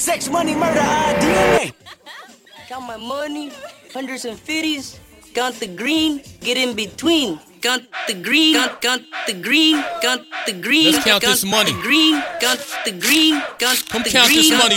Sex, money, murder, DNA. Count my money, hundreds and fifties. Count the green, get in between. Count the green, count the green, count the green. Let's count this money. Count the green, count the green, count Come the count green. this money.